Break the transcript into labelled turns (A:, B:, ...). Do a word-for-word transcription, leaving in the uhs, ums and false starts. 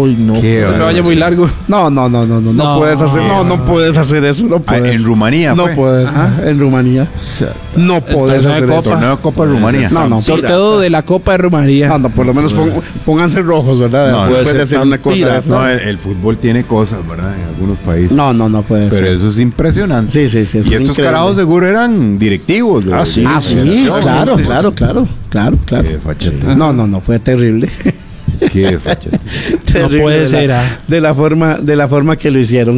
A: Uy, no.
B: Qué
C: Se me vaya muy largo.
D: No, no, no, no, no, no,
C: No.
D: puedes hacer, no, no puedes hacer eso, no
B: Ah,
D: puedes.
B: en Rumanía
D: No
B: fue.
D: puedes,
C: Ajá.
D: en Rumanía. No puedes
C: torneo de
D: hacer
C: Copa.
D: eso.
B: Torneo de Copa de Rumanía.
D: No, no,
C: Sorteo de la Copa de Rumanía.
D: No, no, por lo menos pon- pónganse rojos, ¿verdad?
B: No,
D: Después
A: puede
D: de
A: ser
D: hacer
A: tan
D: una cosa de
A: pirata.
D: esas.
B: No, el, el fútbol tiene cosas, ¿verdad? En algunos países.
D: No, no, no puede
B: Pero
D: ser.
B: eso es impresionante.
D: Sí, sí, sí. eso
B: y
D: es
B: estos
D: increíble.
B: carajos seguro eran directivos. de-
A: Ah, sí.
D: Ah, sí,
A: Generación.
D: claro, claro, claro, claro, claro.
B: Qué fachete.
D: No, no, no, fue terrible.
B: Qué fachete.
D: Terrible
C: puede
D: de la-
C: ser, ah.
D: de la forma, de la forma que lo hicieron.